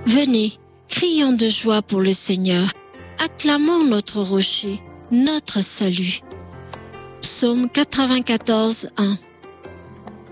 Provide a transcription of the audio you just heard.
Venez, crions de joie pour le Seigneur. Acclamons notre rocher, notre salut. Psaume 94, 1.